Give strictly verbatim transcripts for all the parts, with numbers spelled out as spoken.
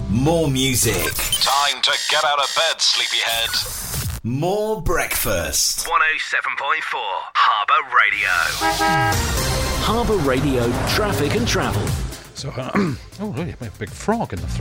More music. Time to get out of bed, sleepyhead. More breakfast. one oh seven point four Harbour Radio. Harbour Radio Traffic and Travel. So, uh, oh, look, a big frog in the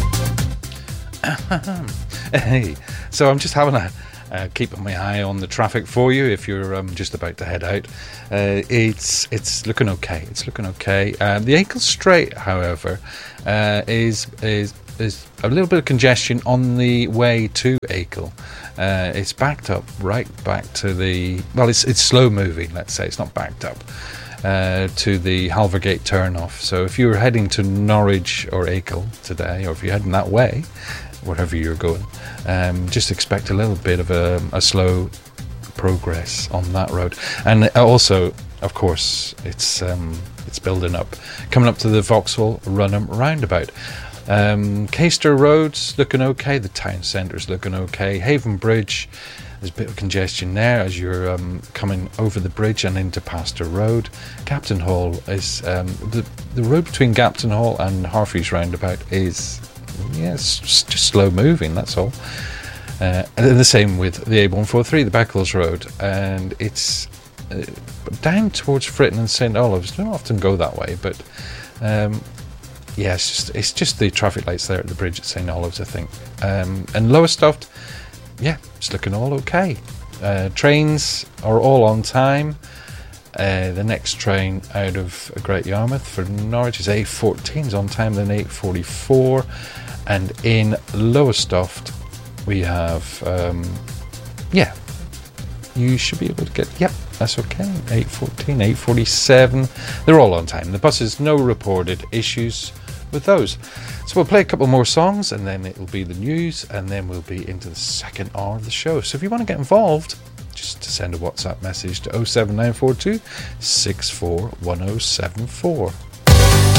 throat. Hey, so I'm just having a uh, keeping my eye on the traffic for you. If you're um, just about to head out, uh, it's it's looking okay. It's looking okay. Uh, the Acle Strait, however, uh, is is is a little bit of congestion on the way to Acle. Uh, it's backed up right back to the well. It's it's slow moving. Let's say it's not backed up. Uh, to the Halvergate turn-off. So if you're heading to Norwich or Acle today, or if you're heading that way, wherever you're going, um, just expect a little bit of a, a slow progress on that road. And also, of course, it's um, it's building up. Coming up to the Vauxhall Runham roundabout. Um, Caister Road's looking okay. The town centre's looking okay. Haven Bridge, there's a bit of congestion there as you're um, coming over the bridge and into Pastor Road. Captain Hall is um, the the road between Captain Hall and Harfreys roundabout is yes yeah, just slow moving. That's all. Uh, and the same with the A one forty-three, the Beccles Road, and it's uh, down towards Fritton and Saint Olaves. Don't often go that way, but um, yeah, it's just it's just the traffic lights there at the bridge at Saint Olaves, I think. Um, and Lowestoft, yeah, it's looking all okay. Uh, trains are all on time. Uh, the next train out of Great Yarmouth for Norwich is eight fourteen, is on time, then eight forty-four. And in Lowestoft, we have, um, yeah, you should be able to get, yep, that's okay, eight fourteen, eight forty-seven. They're all on time. The buses, no reported issues with those. So we'll play a couple more songs and then it'll be the news and then we'll be into the second hour of the show. So if you want to get involved, just to send a WhatsApp message to oh seven nine four two, six four one oh seven four.